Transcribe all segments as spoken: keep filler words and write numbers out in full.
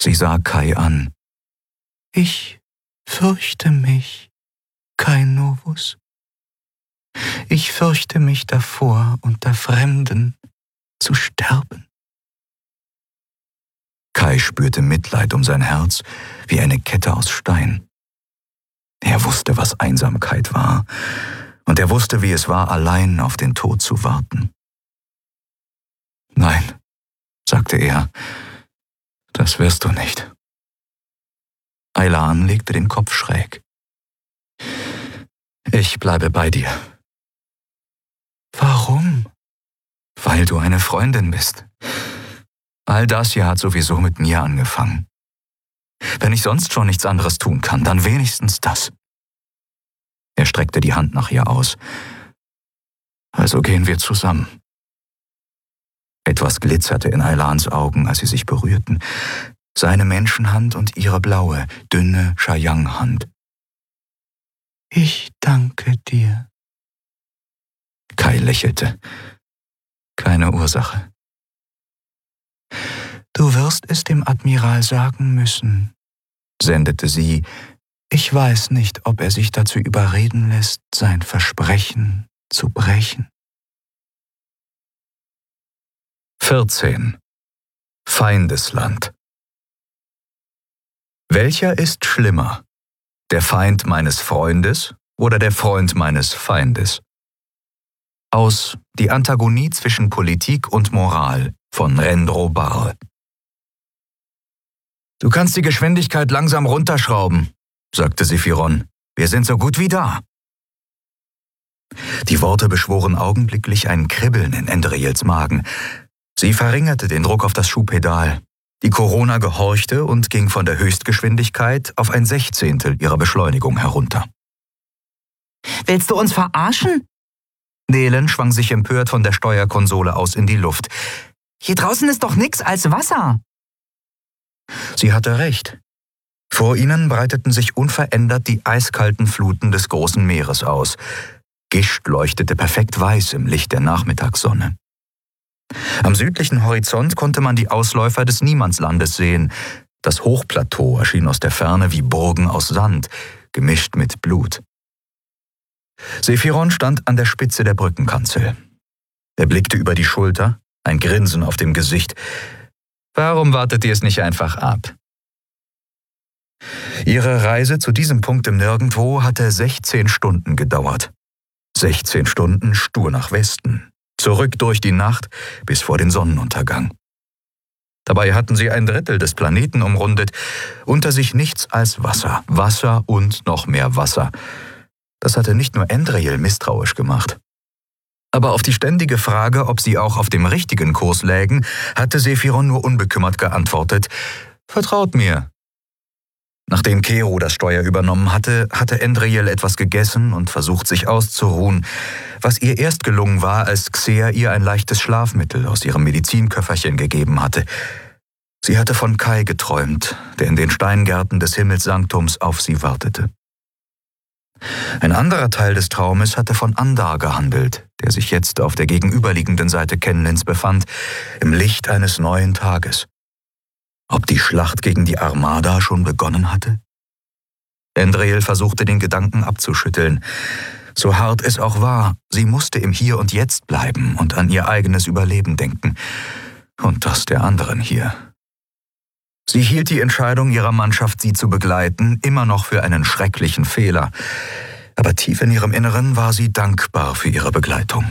Sie sah Kai an. »Ich fürchte mich, Kai Novus. Ich fürchte mich davor, unter Fremden zu sterben.« Kai spürte Mitleid um sein Herz wie eine Kette aus Stein. Er wusste, was Einsamkeit war, und er wusste, wie es war, allein auf den Tod zu warten. »Nein«, sagte er, »das wirst du nicht.« Aylan legte den Kopf schräg. »Ich bleibe bei dir.« »Warum?« »Weil du eine Freundin bist. All das hier hat sowieso mit mir angefangen. Wenn ich sonst schon nichts anderes tun kann, dann wenigstens das.« Er streckte die Hand nach ihr aus. »Also gehen wir zusammen.« Etwas glitzerte in Aylans Augen, als sie sich berührten. Seine Menschenhand und ihre blaue, dünne Shayang-Hand. »Ich danke dir.« Kai lächelte. »Keine Ursache.« »Du wirst es dem Admiral sagen müssen«, sendete sie. »Ich weiß nicht, ob er sich dazu überreden lässt, sein Versprechen zu brechen.« vierzehn. Feindesland. Welcher ist schlimmer? Der Feind meines Freundes oder der Freund meines Feindes? Aus Die Antagonie zwischen Politik und Moral von Rendro Barr. »Du kannst die Geschwindigkeit langsam runterschrauben«, sagte Sephiron. »Wir sind so gut wie da.« Die Worte beschworen augenblicklich ein Kribbeln in Endriels Magen. Sie verringerte den Druck auf das Schubpedal. Die Corona gehorchte und ging von der Höchstgeschwindigkeit auf ein Sechzehntel ihrer Beschleunigung herunter. »Willst du uns verarschen?« Nelen schwang sich empört von der Steuerkonsole aus in die Luft. »Hier draußen ist doch nix als Wasser.« Sie hatte recht. Vor ihnen breiteten sich unverändert die eiskalten Fluten des großen Meeres aus. Gischt leuchtete perfekt weiß im Licht der Nachmittagssonne. Am südlichen Horizont konnte man die Ausläufer des Niemandslandes sehen. Das Hochplateau erschien aus der Ferne wie Burgen aus Sand, gemischt mit Blut. Sephiron stand an der Spitze der Brückenkanzel. Er blickte über die Schulter, ein Grinsen auf dem Gesicht. »Warum wartet ihr es nicht einfach ab?« Ihre Reise zu diesem Punkt im Nirgendwo hatte sechzehn Stunden gedauert. sechzehn Stunden stur nach Westen, zurück durch die Nacht bis vor den Sonnenuntergang. Dabei hatten sie ein Drittel des Planeten umrundet, unter sich nichts als Wasser, Wasser und noch mehr Wasser. Das hatte nicht nur Endriel misstrauisch gemacht. Aber auf die ständige Frage, ob sie auch auf dem richtigen Kurs lägen, hatte Sephiron nur unbekümmert geantwortet: »Vertraut mir.« Nachdem Kero das Steuer übernommen hatte, hatte Endriel etwas gegessen und versucht, sich auszuruhen, was ihr erst gelungen war, als Xer ihr ein leichtes Schlafmittel aus ihrem Medizinköfferchen gegeben hatte. Sie hatte von Kai geträumt, der in den Steingärten des Himmelssanktums auf sie wartete. Ein anderer Teil des Traumes hatte von Andar gehandelt, der sich jetzt auf der gegenüberliegenden Seite Kenlins befand, im Licht eines neuen Tages. Ob die Schlacht gegen die Armada schon begonnen hatte? Endriel versuchte, den Gedanken abzuschütteln. So hart es auch war, sie musste im Hier und Jetzt bleiben und an ihr eigenes Überleben denken. Und das der anderen hier. Sie hielt die Entscheidung ihrer Mannschaft, sie zu begleiten, immer noch für einen schrecklichen Fehler. Aber tief in ihrem Inneren war sie dankbar für ihre Begleitung.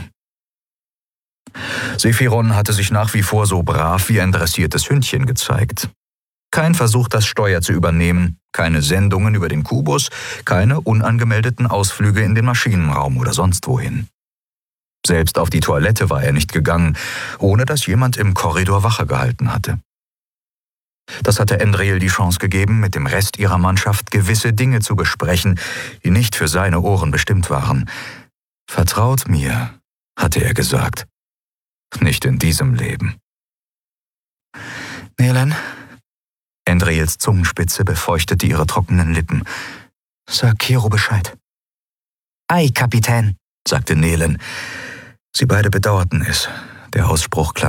Sephiron hatte sich nach wie vor so brav wie ein dressiertes Hündchen gezeigt. Kein Versuch, das Steuer zu übernehmen, keine Sendungen über den Kubus, keine unangemeldeten Ausflüge in den Maschinenraum oder sonst wohin. Selbst auf die Toilette war er nicht gegangen, ohne dass jemand im Korridor Wache gehalten hatte. Das hatte Endriel die Chance gegeben, mit dem Rest ihrer Mannschaft gewisse Dinge zu besprechen, die nicht für seine Ohren bestimmt waren. »Vertraut mir«, hatte er gesagt. »Nicht in diesem Leben.« »Nelen?« Endriels Zungenspitze befeuchtete ihre trockenen Lippen. »Sag Kero Bescheid.« »Ei, Kapitän«, sagte Nelen. Sie beide bedauerten es. Der Ausspruch klang